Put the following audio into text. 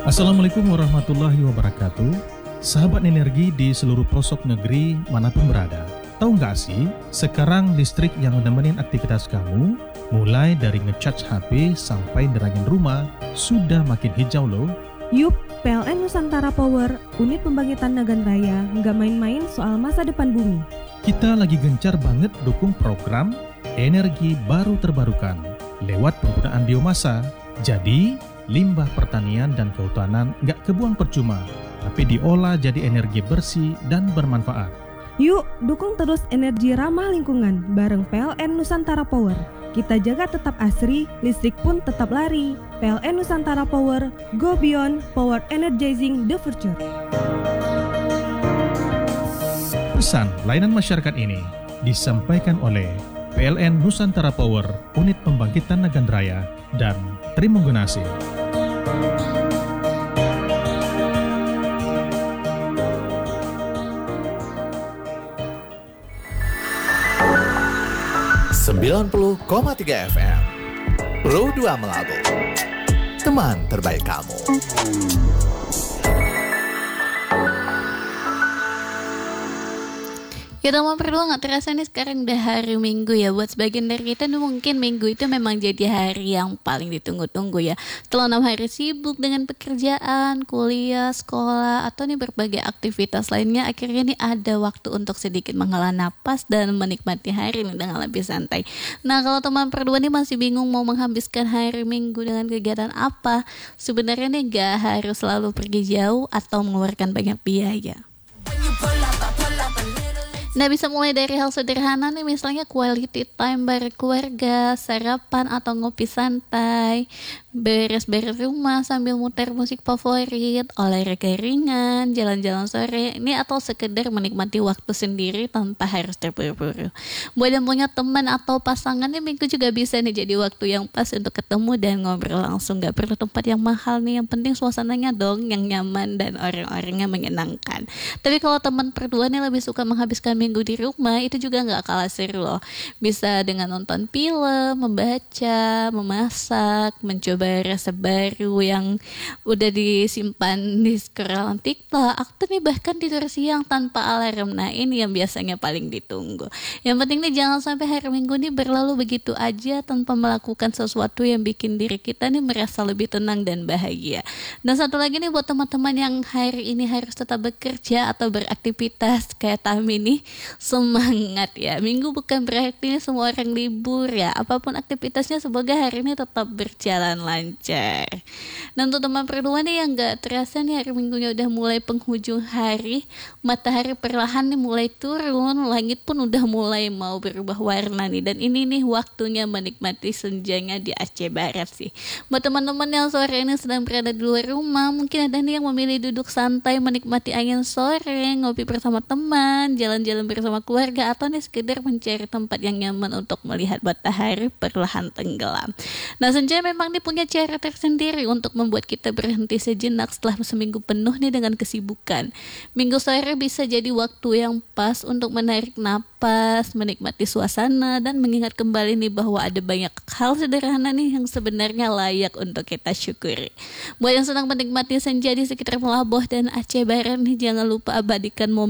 Assalamualaikum warahmatullahi wabarakatuh. Sahabat energi di seluruh pelosok negeri manapun berada. Tahu nggak sih, sekarang listrik yang menemenin aktivitas kamu, mulai dari ngecharge HP sampai nerangin rumah, sudah makin hijau loh. Yup, PLN Nusantara Power, unit pembangkitan Nagan Raya, nggak main-main soal masa depan bumi. Kita lagi gencar banget dukung program energi baru terbarukan lewat penggunaan biomasa. Jadi, limbah pertanian dan kehutanan nggak kebuang percuma, tapi diolah jadi energi bersih dan bermanfaat. Yuk, dukung terus energi ramah lingkungan bareng PLN Nusantara Power. Kita jaga tetap asri, listrik pun tetap lari. PLN Nusantara Power, go beyond, power energizing the future. Pesan layanan masyarakat ini disampaikan oleh PLN Nusantara Power, unit pembangkitan Nagan Raya, dan Trimunggunasi. ...90,3 FM Pro 2 Melabu, teman terbaik kamu. Ya teman berdua, gak terasa nih sekarang udah hari Minggu ya. Buat sebagian dari kita nih mungkin Minggu itu memang jadi hari yang paling ditunggu-tunggu ya. Setelah 6 hari sibuk dengan pekerjaan, kuliah, sekolah, atau nih berbagai aktivitas lainnya, akhirnya nih ada waktu untuk sedikit menghela napas dan menikmati hari ini dengan lebih santai. Nah, kalau teman berdua nih masih bingung mau menghabiskan hari Minggu dengan kegiatan apa, sebenarnya nih gak harus selalu pergi jauh atau mengeluarkan banyak biaya. Nah, bisa mulai dari hal sederhana nih, misalnya quality time bareng keluarga, sarapan atau ngopi santai, beres-beres rumah sambil muter musik favorit, olahraga ringan, jalan-jalan sore, ini atau sekedar menikmati waktu sendiri tanpa harus terburu-buru. Buat yang punya teman atau pasangan nih, Minggu juga bisa nih jadi waktu yang pas untuk ketemu dan ngobrol langsung. Gak perlu tempat yang mahal nih, yang penting suasananya dong yang nyaman dan orang-orangnya menyenangkan. Tapi kalau teman berdua nih lebih suka menghabiskan Minggu di rumah, itu juga gak kalah seru loh. Bisa dengan nonton film, membaca, memasak, mencoba resep baru yang udah disimpan di scrollan TikTok, atau nih bahkan tidur siang tanpa alarm. Nah, ini yang biasanya paling ditunggu. Yang penting nih jangan sampai hari Minggu nih berlalu begitu aja tanpa melakukan sesuatu yang bikin diri kita nih merasa lebih tenang dan bahagia. Dan satu lagi nih buat teman-teman yang hari ini harus tetap bekerja atau beraktivitas kayak Tami nih, semangat ya. Minggu bukan berarti nih semua orang libur ya. Apapun aktivitasnya, semoga hari ini tetap berjalan lancar. Dan untuk teman berdua nih yang gak terasa nih hari Minggunya udah mulai penghujung hari, matahari perlahan nih mulai turun, langit pun udah mulai mau berubah warna nih. Dan ini nih waktunya menikmati senjanya di Aceh Barat sih. Buat teman-teman yang sore ini sedang berada di luar rumah, mungkin ada nih yang memilih duduk santai menikmati angin sore, ngopi bersama teman, jalan-jalan bersama keluarga, atau nih sekedar mencari tempat yang nyaman untuk melihat matahari perlahan tenggelam. Nah, senja memang nih punya cara tersendiri untuk membuat kita berhenti sejenak setelah seminggu penuh nih dengan kesibukan. Minggu sore bisa jadi waktu yang pas untuk menarik napas, menikmati suasana, dan mengingat kembali nih bahwa ada banyak hal sederhana nih yang sebenarnya layak untuk kita syukuri. Buat yang sedang menikmati senja di sekitar Melaboh dan Aceh Barat nih, jangan lupa abadikan momen